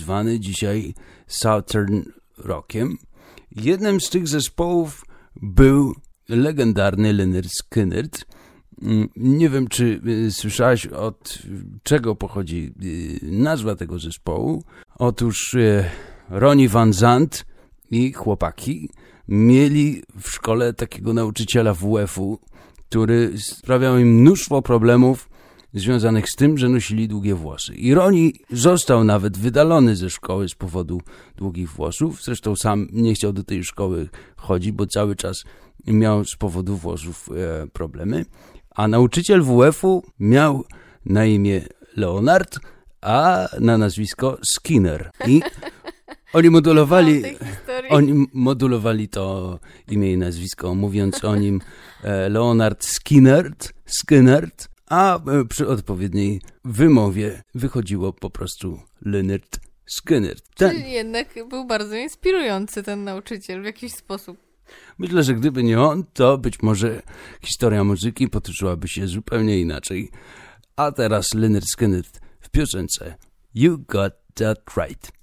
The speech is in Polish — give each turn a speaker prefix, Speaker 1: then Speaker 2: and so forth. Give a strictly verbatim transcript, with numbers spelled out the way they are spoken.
Speaker 1: zwany dzisiaj Southern Rockiem. Jednym z tych zespołów był legendarny Lynyrd Skynyrd. Nie wiem, czy słyszałeś, od czego pochodzi nazwa tego zespołu. Otóż Ronnie Van Zant i chłopaki mieli w szkole takiego nauczyciela W F-u, który sprawiał im mnóstwo problemów związanych z tym, że nosili długie włosy. I Ronnie został nawet wydalony ze szkoły z powodu długich włosów. Zresztą sam nie chciał do tej szkoły chodzić, bo cały czas miał z powodu włosów e, problemy. A nauczyciel W F-u miał na imię Leonard, a na nazwisko Skinner. I oni modulowali, oni modulowali to imię i nazwisko, mówiąc o nim e, Leonard Skinnerd, Skinnerd, a e, przy odpowiedniej wymowie wychodziło po prostu Lynyrd Skynyrd.
Speaker 2: Ten... Czyli jednak był bardzo inspirujący ten nauczyciel w jakiś sposób.
Speaker 1: Myślę, że gdyby nie on, to być może historia muzyki potoczyłaby się zupełnie inaczej. A teraz Lynyrd Skynyrd w piosence You Got That Right.